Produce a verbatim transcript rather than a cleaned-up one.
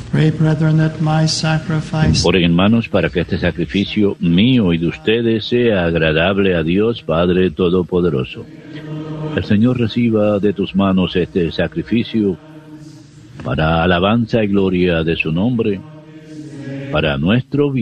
Pray, brethren, that my sacrifice Oren, hermanos, para que este sacrificio mío y de ustedes sea agradable a Dios Padre Todopoderoso. El Señor reciba de tus manos este sacrificio para alabanza y gloria de su nombre, para nuestro bien.